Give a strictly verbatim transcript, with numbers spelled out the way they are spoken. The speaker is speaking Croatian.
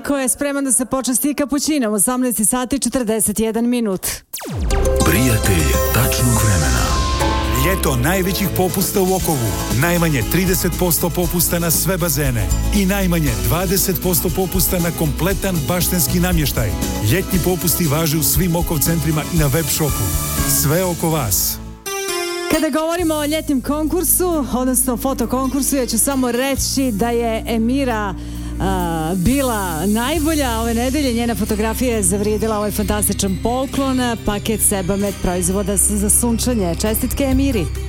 Niko je spreman da se počasti kapućinom, osamnaest sati četrdeset jedan minut. Prijatelj tačnog vremena. Ljeto najvećih popusta u Okovu. Najmanje trideset posto popusta na sve bazene i najmanje dvadeset posto popusta na kompletan baštenski namještaj. Ljetni popusti važe u svim Okov centrima i na web shopu. Sve oko vas. Kada govorimo o ljetnim konkursu, odnosno fotokonkursu, ja ću samo reći da je Emira a, bila najbolja ove nedelje. Njena fotografija je zavrijedila ovaj fantastičan poklon, paket Sebamed proizvoda za sunčanje. Čestitke Emiri.